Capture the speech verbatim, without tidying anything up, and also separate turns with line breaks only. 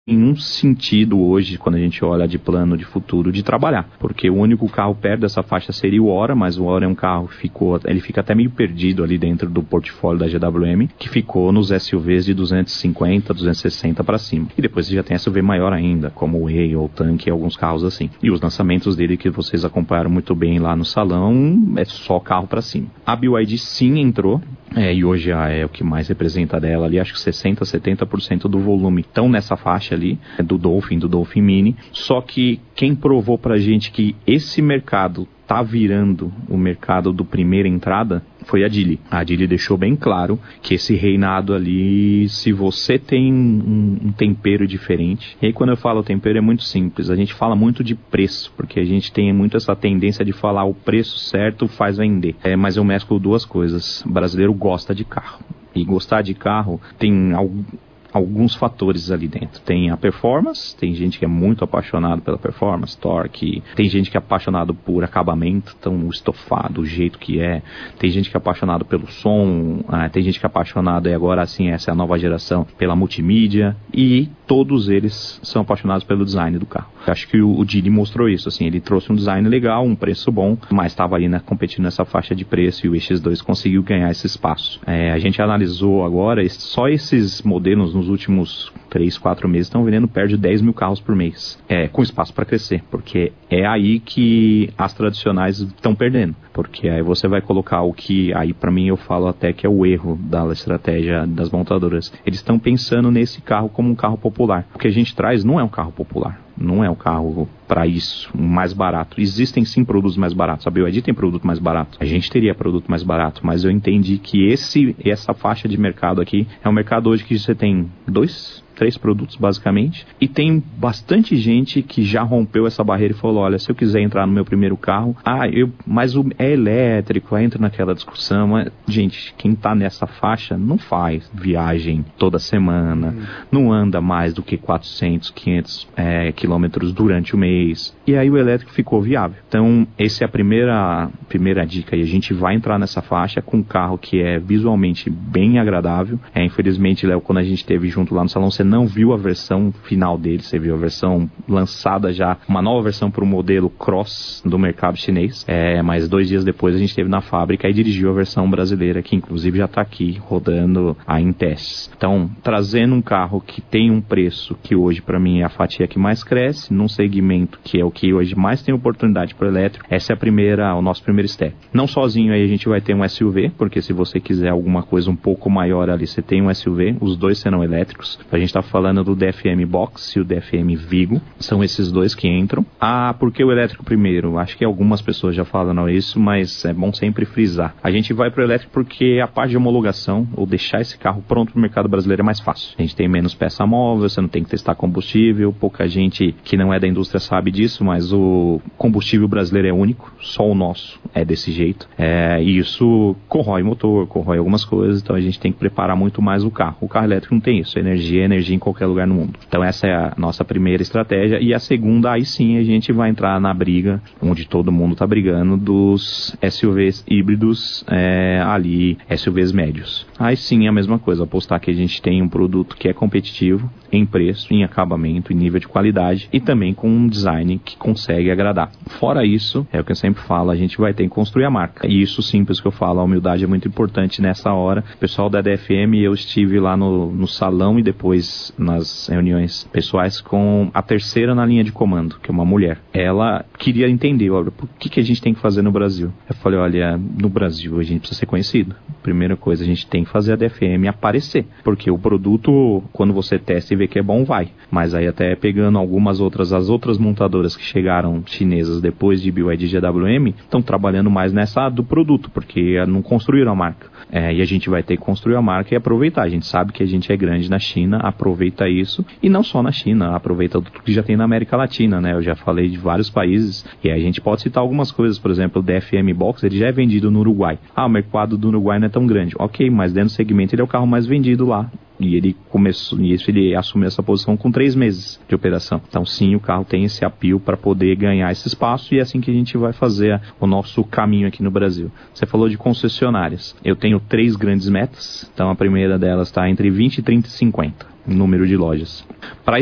nenhum sentido hoje, quando a gente olha de plano de futuro, de trabalhar, porque o único carro perto dessa faixa seria o Ora, mas o Ora é um carro que ficou, ele fica até meio perdido ali dentro do portfólio da G W M, que ficou nos S U Vs de duzentos e cinquenta, duzentos e sessenta para cima. E depois você já tem S U V maior ainda, como o Ray ou o Tanque, alguns carros assim. E os lançamentos dele que vocês acompanharam muito bem lá no salão, é só carro para cima. A B Y D sim entrou, é, e hoje é o que mais representa dela ali, acho que sessenta, setenta por cento do volume estão nessa faixa ali, do Dolphin, do Dolphin Mini. Só que quem provou pra gente que esse mercado tá virando o mercado do primeira entrada foi a Geely. A Geely deixou bem claro que esse reinado ali, se você tem um, um tempero diferente, e aí quando eu falo tempero é muito simples, a gente fala muito de preço, porque a gente tem muito essa tendência de falar o preço certo faz vender, é, mas eu mesclo duas coisas. O brasileiro gosta de carro, e gostar de carro tem algo alguns fatores ali dentro. Tem a performance, tem gente que é muito apaixonado pela performance, torque, tem gente que é apaixonado por acabamento, então o estofado, o jeito que é, tem gente que é apaixonado pelo som, ah, tem gente que é apaixonado, e agora assim, essa é a nova geração, pela multimídia, e todos eles são apaixonados pelo design do carro. Eu acho que o, o Geely mostrou isso, assim, ele trouxe um design legal, um preço bom, mas estava ali, né, competindo nessa faixa de preço, e o E X dois conseguiu ganhar esse espaço. É, a gente analisou agora, só esses modelos nos últimos três, quatro meses estão vendendo perto de dez mil carros por mês, é, com espaço para crescer, porque é aí que as tradicionais estão perdendo, porque aí você vai colocar o que, aí para mim eu falo até que é o erro da estratégia das montadoras, eles estão pensando nesse carro como um carro popular. O que a gente traz não é um carro popular, não é um carro para isso, mais barato. Existem sim produtos mais baratos, a B Y D tem produto mais barato, a gente teria produto mais barato, mas eu entendi que esse, essa faixa de mercado aqui é um mercado hoje que você tem dois, três produtos basicamente, e tem bastante gente que já rompeu essa barreira e falou, olha, se eu quiser entrar no meu primeiro carro, ah, eu, mas o, é elétrico, aí entra naquela discussão, mas, gente, quem tá nessa faixa não faz viagem toda semana, hum. não anda mais do que quatrocentos, quinhentos é, quilômetros durante o mês, e aí o elétrico ficou viável. Então, essa é a primeira, primeira dica, e a gente vai entrar nessa faixa com um carro que é visualmente bem agradável. É, infelizmente, Léo, quando a gente esteve junto lá no salão, você não viu a versão final dele, você viu a versão lançada já, uma nova versão para o modelo Cross do mercado chinês, é, mas dois dias depois a gente esteve na fábrica e dirigiu a versão brasileira, que inclusive já está aqui rodando aí em testes. Então, trazendo um carro que tem um preço que hoje para mim é a fatia que mais cresce, num segmento que é o que hoje mais tem oportunidade para o elétrico, essa é a primeira, o nosso primeiro step. Não sozinho aí a gente vai ter um S U V, porque se você quiser alguma coisa um pouco maior ali, você tem um S U V, os dois serão elétricos. A gente está falando do D F M Box e o D F M Vigo, são esses dois que entram. Ah, por que o elétrico primeiro? Acho que algumas pessoas já falaram isso, mas é bom sempre frisar. A gente vai para o elétrico porque a parte de homologação, ou deixar esse carro pronto para o mercado brasileiro é mais fácil. A gente tem menos peça móvel, você não tem que testar combustível, pouca gente que não é da indústria sabe disso, mas o combustível brasileiro é único, só o nosso é desse jeito. É, e isso corrói motor, corrói algumas coisas, então a gente tem que preparar muito mais o carro. O carro elétrico não tem isso, energia é energia em qualquer lugar no mundo. Então essa é a nossa primeira estratégia, e a segunda, aí sim a gente vai entrar na briga, onde todo mundo está brigando, dos S U Vs híbridos, é, ali, S U Vs médios. Aí sim é a mesma coisa, apostar que a gente tem um produto que é competitivo em preço, em acabamento, em nível de qualidade, e também com um design que consegue agradar. Fora isso, é o que eu sempre falo, a gente vai ter que construir a marca. E isso simples que eu falo, a humildade é muito importante nessa hora. O pessoal da D F M, eu estive lá no, no salão e depois nas reuniões pessoais com a terceira na linha de comando, que é uma mulher. Ela queria entender, olha, por que, que a gente tem que fazer no Brasil? Eu falei, olha, no Brasil a gente precisa ser conhecido. Primeira coisa, a gente tem que fazer a D F M aparecer, porque o produto, quando você testa e vê que é bom, vai. Mas aí até pegando algumas outras, as outras montadoras que chegaram chinesas depois de B Y D e G W M, estão trabalhando mais nessa do produto, porque não construíram a marca. É, e a gente vai ter que construir a marca e aproveitar. A gente sabe que a gente é grande na China, aproveita isso, e não só na China, aproveita tudo que já tem na América Latina, né? Eu já falei de vários países, e aí a gente pode citar algumas coisas, por exemplo, o D F M Box, ele já é vendido no Uruguai. Ah, o mercado do Uruguai não é tão grande. Ok, mas dentro do segmento ele é o carro mais vendido lá. E ele começou, e isso ele assumiu essa posição com três meses de operação. Então sim, o carro tem esse apelo para poder ganhar esse espaço, e é assim que a gente vai fazer o nosso caminho aqui no Brasil. Você falou de concessionárias. Eu tenho três grandes metas. Então a primeira delas está entre vinte, trinta e cinquenta, número de lojas. Para